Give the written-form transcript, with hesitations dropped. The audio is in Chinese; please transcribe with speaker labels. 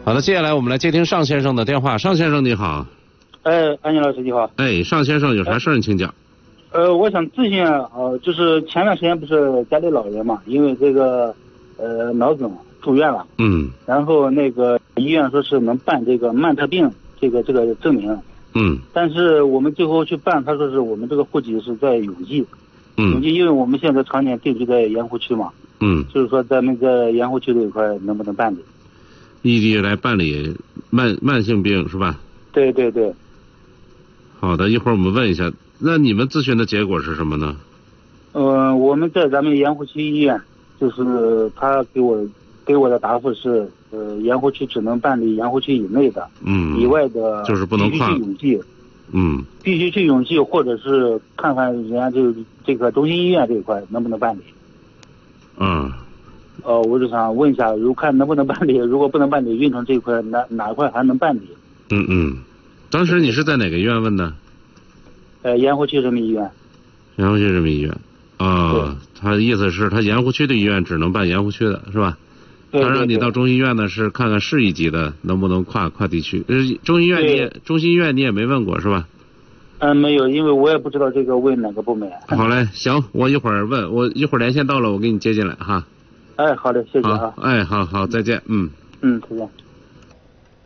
Speaker 1: 好的，接下来我们来接听尚先生的电话。尚先生你好。
Speaker 2: 安妮老师你好。
Speaker 1: 尚先生有啥事儿你请讲。
Speaker 2: 我想咨询就是前段时间不是家里老人嘛，因为这个脑梗住院了。然后那个医院说是能办这个曼特病这个证明。但是我们最后去办，他说是我们这个户籍是在永济。永济因为我们现在常年定居在盐湖区嘛。就是说咱们在盐湖区这一块能不能办理？
Speaker 1: 异地来办理慢性病是吧？
Speaker 2: 对对对。
Speaker 1: 好的，一会儿我们问一下。那你们咨询的结果是什么呢？
Speaker 2: 我们在咱们盐湖区医院，就是他给我的答复是，盐湖区只能办理盐湖区以内的，以外的
Speaker 1: 就是不能跨。
Speaker 2: 必须去永济。必须去永济，或者是看看人家这个中心医院这一块能不能办理。我就想问一下，看能不能办理，如果不能办理，运城这一块哪一块还能办理？
Speaker 1: 当时你是在哪个医院问的？
Speaker 2: 盐湖区人民医院。
Speaker 1: 盐湖区人民医院。他的意思是他盐湖区的医院只能办盐湖区的是吧？
Speaker 2: 对。
Speaker 1: 他让你到中心医院呢，是看看市一级的能不能跨地区。中心医院你也没问过是吧？
Speaker 2: 没有，因为我也不知道这个问哪个部门。
Speaker 1: 好嘞，行，我一会儿问，我一会儿连线到了，我给你接进来哈。
Speaker 2: 好的，谢谢啊。
Speaker 1: 好，再见。
Speaker 2: 再见。